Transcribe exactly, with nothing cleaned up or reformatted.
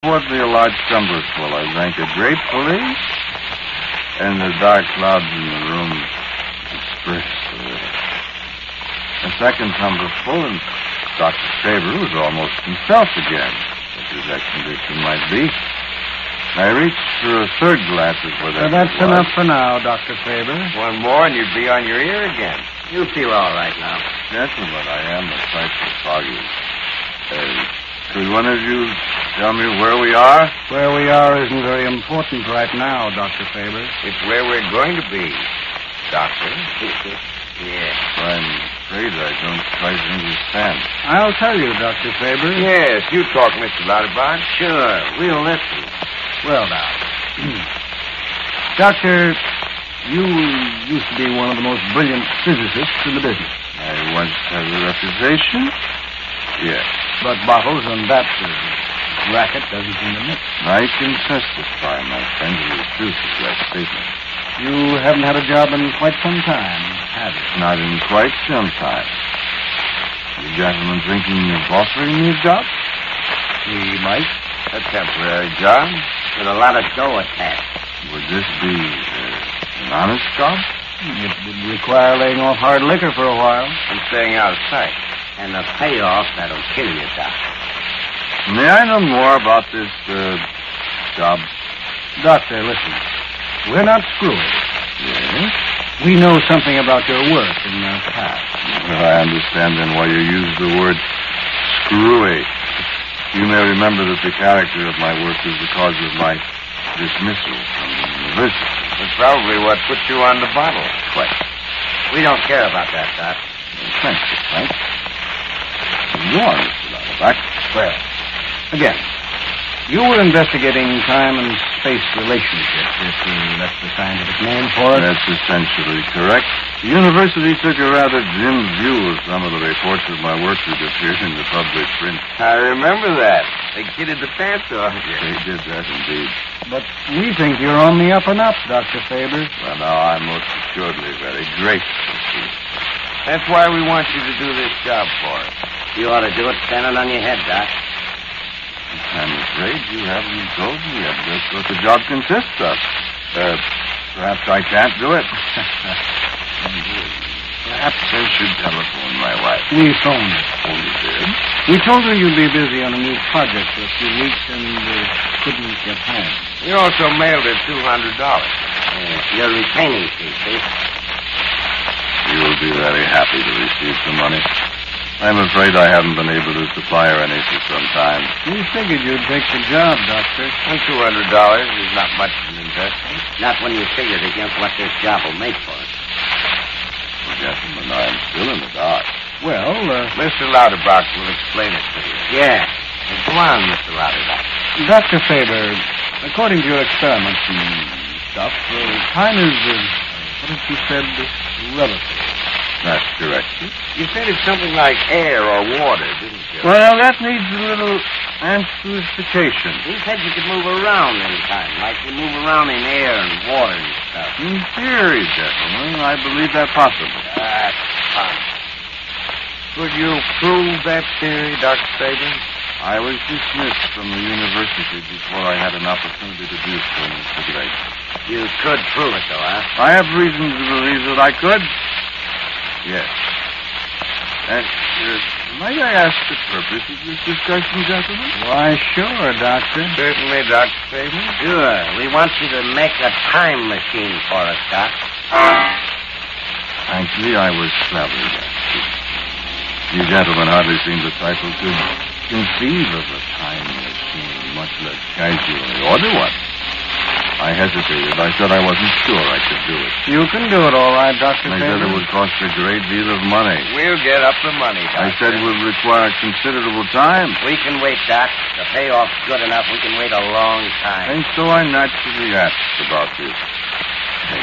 poured me a large tumblerful. I drank it gratefully, and the dark clouds in the room dispersed a little. A second tumblerful, and Doctor Faber was almost himself again, as his exhibition might be. I reached for a third glass of whatever. Well, that's enough for now, Doctor Faber. One more and you'd be on your ear again. You feel all right now. Gentlemen, I am a trifle foggy. Uh, could one of you tell me where we are? Where we are isn't very important right now, Doctor Faber. It's where we're going to be, Doctor. Yes. I'm afraid I don't quite understand. I'll tell you, Doctor Faber. Yes, you talk, Mister Lauterbach. Sure, we'll listen. Well, now. Doctor, you used to be one of the most brilliant physicists in the business. I once had a reputation? Yes. But bottles and that uh, racket doesn't seem to mix. I can testify, my friend, to the truth of that statement. You haven't had a job in quite some time, have you? Not in quite some time. You gentlemen thinking of offering me a job? We might. A temporary job with a lot of dough attached. Would this be uh, an honest job? It would require laying off hard liquor for a while. and staying out of sight. And the payoff that'll kill you, Doc. May I know more about this uh, job? Doctor, listen. We're not screwy. Yes? We know something about your work in the past. Well, I understand then why you use the word screwy. You may remember that the character of my work is the cause of my dismissal from the university. It's probably what put you on the bottle. Quite. We don't care about that, Doc. Thank you, Frank. Go on, Mister Lauterbach. Well, again, you were investigating time and space relationships, if you that's the scientific name for it. That's essentially correct. The university took a rather dim view of some of the reports of my work that appeared in the public print. I remember that. They kidded the pants off you. They did that indeed. But we think you're on the up and up, Doctor Faber. Well, now, I'm most assuredly very grateful to you. That's why we want you to do this job for us. You ought to do it standing on your head, Doc. I'm afraid you haven't told me yet just what the job consists of. Uh, perhaps I can't do it. Perhaps I should telephone my wife. We phoned her. Oh, you did? We told her you'd be busy on a new project for a few weeks and uh, couldn't get home. We also mailed her two hundred dollars. Uh, your retaining fee, see? You'll be very happy to receive the money. I'm afraid I haven't been able to supply her any for some time. We figured you'd take the job, Doctor. And two hundred dollars is not much of an investment. Not when you figure it against what this job will make for us. Well, gentlemen, I'm still in the dark. Well, uh, Mister Lauterbach will explain it to you. Yeah. Well, come on, Mister Lauterbach. Doctor Faber, according to your experiments and stuff, uh, time is, uh, what did you said, relative. That's correct. You said it's something like air or water, didn't you? Well, that needs a little amplification. He said you could move around in time, like you move around in air and water and stuff. In theory, gentlemen, I believe that possible. That's fine. Could you prove that theory, Doctor Faber? I was dismissed from the university before I had an opportunity to do so, Mister Gray. You could prove it, though, huh? I have reason to believe that I could. Yes. And uh, might I ask the purpose of this discussion, gentlemen? Why, sure, Doctor. Certainly, Doctor Faber. Sure. We want you to make a time machine for us, Doc. Frankly, I was traveling. You gentlemen hardly seem the type who could conceive of a time machine, much less casually order one. I hesitated. I said I wasn't sure I could do it. You can do it all right, Doctor I said Faber. it would cost a great deal of money. We'll get up the money, Doctor. I said it would require considerable time. We can wait, Doc. The payoff's good enough. We can wait a long time. And so I naturally asked about this.